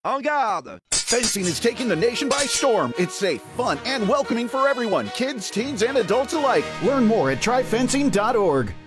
En garde! Fencing is taking the nation by storm. It's safe, fun, and welcoming for everyone, kids, teens, and adults alike. Learn more at tryfencing.org.